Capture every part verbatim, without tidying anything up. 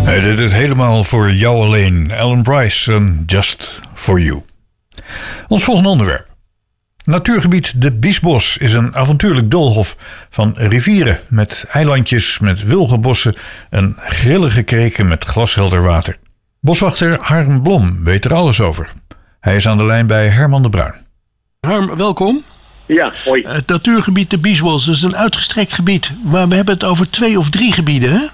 Hij deed het helemaal voor jou alleen. Alan Bryce en Just For You. Ons volgende onderwerp. Natuurgebied De Biesbos is een avontuurlijk doolhof van rivieren met eilandjes met wilgenbossen en grillige kreken met glashelder water. Boswachter Harm Blom weet er alles over. Hij is aan de lijn bij Herman de Bruin. Harm, welkom. Ja, hoi. Het natuurgebied De Biesbos is een uitgestrekt gebied, maar we hebben het over twee of drie gebieden, hè?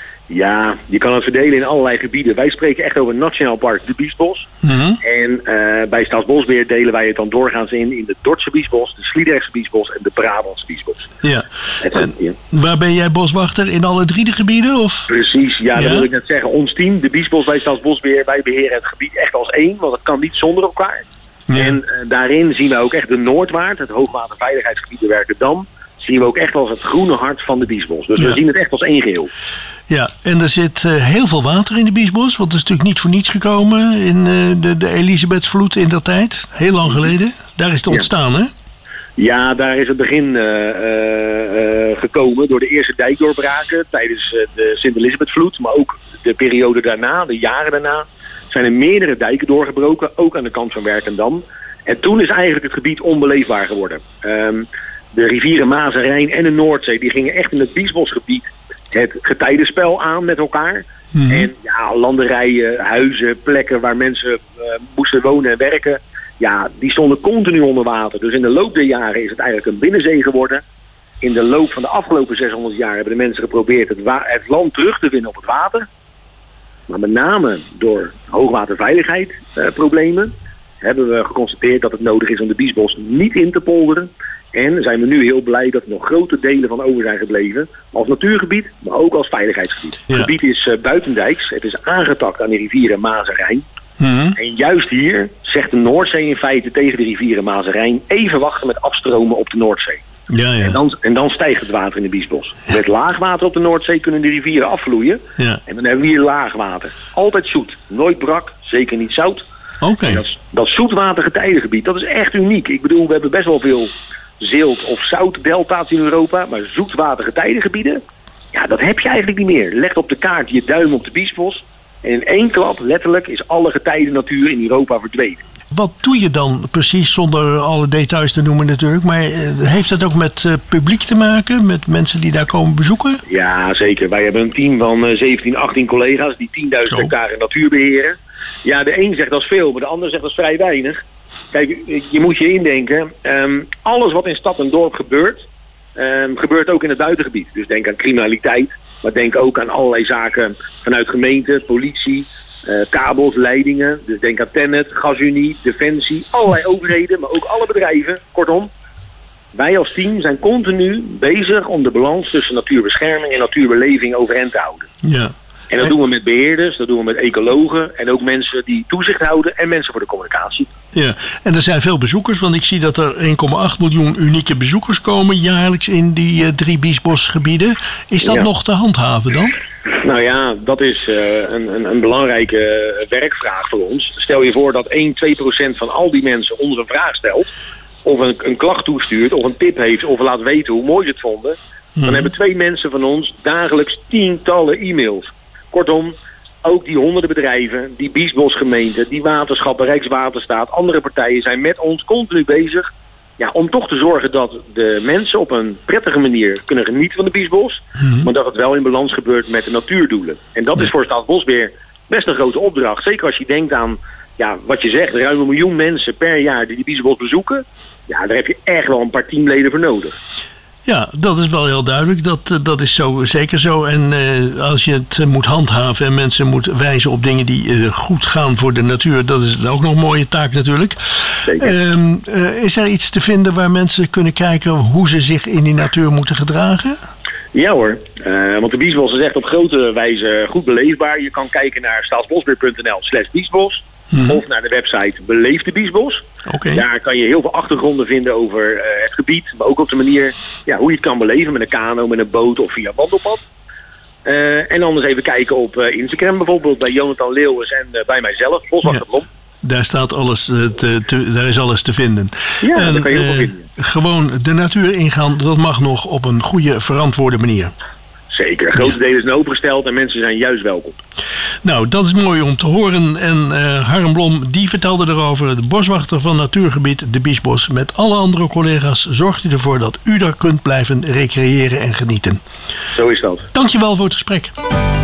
Ja, je kan het verdelen in allerlei gebieden. Wij spreken echt over Nationaal Park De Biesbos. Mm-hmm. En uh, bij Staatsbosbeheer delen wij het dan doorgaans in in de Dordtse Biesbos, de Sliedrechtse Biesbos en de Brabantse Biesbos. Ja. Het, en ja. Waar ben jij boswachter? In alle drie de gebieden? Of? Precies, ja, ja, dat wil ik net zeggen. Ons team, de Biesbos bij Staatsbosbeheer, wij beheren het gebied echt als één, want het kan niet zonder elkaar. Ja. En uh, daarin zien we ook echt de Noordwaard, het hoogwaterveiligheidsgebied de Werkendam, zien we ook echt als het groene hart van de Biesbos. Dus ja. we zien het echt als één geheel. Ja, en er zit uh, heel veel water in de Biesbos, want het is natuurlijk niet voor niets gekomen in uh, de, de Elisabethsvloed in dat tijd, heel lang geleden. Daar is het ontstaan, ja. hè? Ja, daar is het begin uh, uh, uh, gekomen door de eerste dijkdoorbraken tijdens uh, de Sint-Elisabethvloed, maar ook de periode daarna, de jaren daarna, zijn er meerdere dijken doorgebroken, ook aan de kant van Werkendam. En toen is eigenlijk het gebied onbeleefbaar geworden. Um, de rivieren Maas en Rijn en de Noordzee, die gingen echt in het Biesbosgebied het getijdenspel aan met elkaar. Mm-hmm. En ja, landerijen, huizen, plekken waar mensen uh, moesten wonen en werken, ja, die stonden continu onder water. Dus in de loop der jaren is het eigenlijk een binnenzee geworden. In de loop van de afgelopen zeshonderd jaar hebben de mensen geprobeerd het, wa- het land terug te winnen op het water. Maar met name door hoogwaterveiligheidsproblemen uh, hebben we geconstateerd dat het nodig is om de Biesbos niet in te polderen. En zijn we nu heel blij dat er nog grote delen van over zijn gebleven. Als natuurgebied, maar ook als veiligheidsgebied. Ja. Het gebied is uh, buitendijks. Het is aangetakt aan de rivieren Maas en Rijn. Mm-hmm. En juist hier zegt de Noordzee in feite tegen de rivieren Maas en Rijn even wachten met afstromen op de Noordzee. Ja, ja. En, dan, en dan stijgt het water in de Biesbos. Ja. Met laagwater op de Noordzee kunnen de rivieren afvloeien. Ja. En dan hebben we hier laagwater. Altijd zoet. Nooit brak. Zeker niet zout. Okay. Dat, dat zoetwatergetijdengebied, dat is echt uniek. Ik bedoel, we hebben best wel veel zilt- of zoutdelta's in Europa. Maar zoetwatergetijdengebieden, ja, dat heb je eigenlijk niet meer. Leg op de kaart je duim op de Biesbos. En in één klap, letterlijk, is alle getijdennatuur in Europa verdwenen. Wat doe je dan precies, zonder alle details te noemen natuurlijk, maar uh, heeft dat ook met uh, publiek te maken, met mensen die daar komen bezoeken? Ja, zeker. Wij hebben een team van uh, zeventien, achttien collega's die tienduizend hectare natuur beheren. Ja, de een zegt dat is veel, maar de ander zegt dat is vrij weinig. Kijk, je moet je indenken, um, alles wat in stad en dorp gebeurt, um, gebeurt ook in het buitengebied. Dus denk aan criminaliteit, maar denk ook aan allerlei zaken vanuit gemeente, politie, Uh, kabels, leidingen, dus denk aan Tennet, Gasunie, Defensie, allerlei overheden, maar ook alle bedrijven. Kortom, wij als team zijn continu bezig om de balans tussen natuurbescherming en natuurbeleving overeind te houden. Ja. En dat doen we met beheerders, dat doen we met ecologen en ook mensen die toezicht houden en mensen voor de communicatie. Ja, en er zijn veel bezoekers, want ik zie dat er één komma acht miljoen unieke bezoekers komen jaarlijks in die uh, drie Biesbosgebieden. Is dat ja. nog te handhaven dan? Nou ja, dat is uh, een, een, een belangrijke werkvraag voor ons. Stel je voor dat één, twee procent van al die mensen ons een vraag stelt, of een, een klacht toestuurt, of een tip heeft, of laat weten hoe mooi ze het vonden. Hmm. Dan hebben twee mensen van ons dagelijks tientallen e-mails. Kortom, ook die honderden bedrijven, die Biesbosgemeenten, die waterschappen, Rijkswaterstaat, andere partijen zijn met ons continu bezig, ja, om toch te zorgen dat de mensen op een prettige manier kunnen genieten van de Biesbos, mm-hmm. maar dat het wel in balans gebeurt met de natuurdoelen. En dat ja. is voor Staatsbosbeheer best een grote opdracht. Zeker als je denkt aan, ja, wat je zegt, ruim een miljoen mensen per jaar die de Biesbos bezoeken. Ja, daar heb je echt wel een paar teamleden voor nodig. Ja, dat is wel heel duidelijk. Dat, dat is zo, zeker zo. En uh, als je het moet handhaven en mensen moet wijzen op dingen die uh, goed gaan voor de natuur, dat is ook nog een mooie taak natuurlijk. Uh, uh, is er iets te vinden waar mensen kunnen kijken hoe ze zich in die natuur moeten gedragen? Ja hoor, uh, want de Biesbos is echt op grote wijze goed beleefbaar. Je kan kijken naar staatsbosbeheer.nl slash Biesbos. Hmm. Of naar de website Beleef de Biesbos. Okay. Daar kan je heel veel achtergronden vinden over uh, het gebied. Maar ook op de manier ja, hoe je het kan beleven. Met een kano, met een boot of via wandelpad. Uh, en anders even kijken op uh, Instagram bijvoorbeeld. Bij Jonathan Leeuwens en uh, bij mijzelf. Boswachter Blom. Ja, daar, staat alles, uh, te, te, daar is alles te vinden. Ja, en, daar kan je heel veel uh, vinden. Gewoon de natuur ingaan. Dat mag nog op een goede, verantwoorde manier. Zeker. Grote delen zijn opengesteld en mensen zijn juist welkom. Nou, dat is mooi om te horen. En uh, Harm Blom, die vertelde erover. De boswachter van natuurgebied De Biesbos. Met alle andere collega's zorgt hij ervoor dat u daar kunt blijven recreëren en genieten. Zo is dat. Dankjewel voor het gesprek.